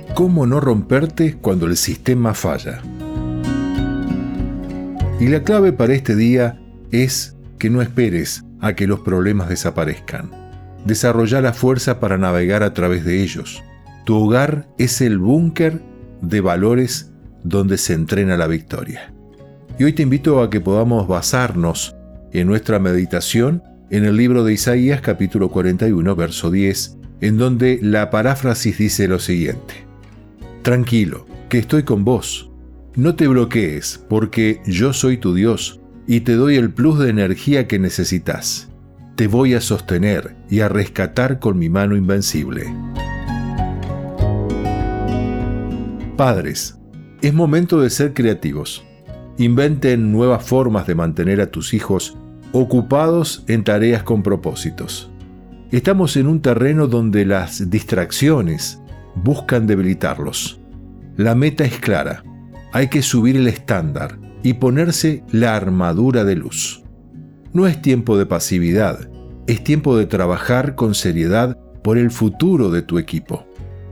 cómo no romperte cuando el sistema falla. Y la clave para este día es que no esperes a que los problemas desaparezcan. Desarrolla la fuerza para navegar a través de ellos. Tu hogar es el búnker de valores donde se entrena la victoria. Y hoy te invito a que podamos basarnos en nuestra meditación en el libro de Isaías capítulo 41, verso 10, en donde la paráfrasis dice lo siguiente: Tranquilo, que estoy con vos. No te bloquees, porque yo soy tu Dios y te doy el plus de energía que necesitas. Te voy a sostener y a rescatar con mi mano invencible. Padres, es momento de ser creativos. Inventen nuevas formas de mantener a tus hijos ocupados en tareas con propósitos. Estamos en un terreno donde las distracciones buscan debilitarlos. La meta es clara. Hay que subir el estándar y ponerse la armadura de luz. No es tiempo de pasividad, es tiempo de trabajar con seriedad por el futuro de tu equipo.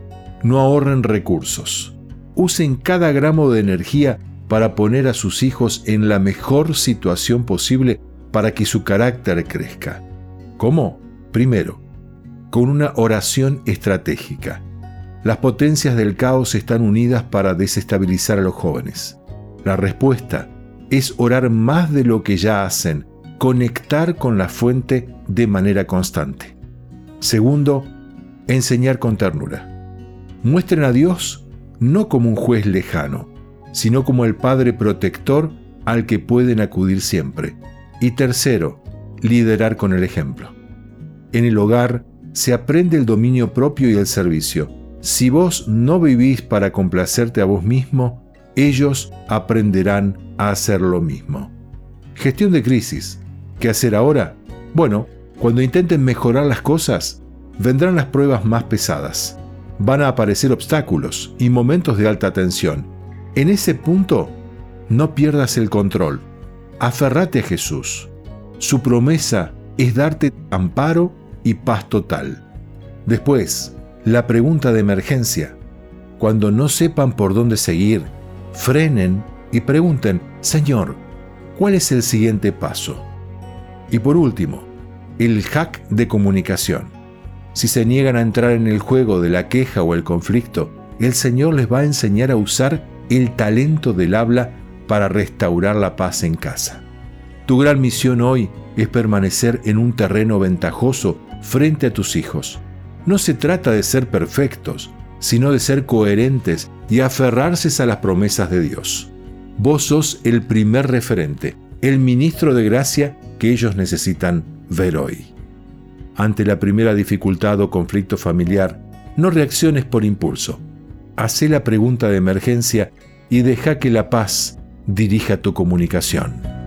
No ahorren recursos. Usen cada gramo de energía para poner a sus hijos en la mejor situación posible para que su carácter crezca. ¿Cómo? Primero, con una oración estratégica. Las potencias del caos están unidas para desestabilizar a los jóvenes. La respuesta es orar más de lo que ya hacen, conectar con la fuente de manera constante. Segundo, enseñar con ternura. Muestren a Dios no como un juez lejano, sino como el Padre protector al que pueden acudir siempre. Y tercero, liderar con el ejemplo. En el hogar se aprende el dominio propio y el servicio. Si vos no vivís para complacerte a vos mismo, ellos aprenderán a hacer lo mismo. Gestión de crisis. ¿Qué hacer ahora? Bueno, cuando intenten mejorar las cosas, vendrán las pruebas más pesadas. Van a aparecer obstáculos y momentos de alta tensión. En ese punto, no pierdas el control. Aferrate a Jesús. Su promesa es darte amparo y paz total. Después, la pregunta de emergencia. Cuando no sepan por dónde seguir, frenen y pregunten: Señor, ¿cuál es el siguiente paso? Y por último, el hack de comunicación. Si se niegan a entrar en el juego de la queja o el conflicto, el Señor les va a enseñar a usar el talento del habla para restaurar la paz en casa. Tu gran misión hoy es permanecer en un terreno ventajoso frente a tus hijos. No se trata de ser perfectos, sino de ser coherentes y aferrarse a las promesas de Dios. Vos sos el primer referente, el ministro de gracia que ellos necesitan ver hoy. Ante la primera dificultad o conflicto familiar, no reacciones por impulso. Hacé la pregunta de emergencia y deja que la paz dirija tu comunicación.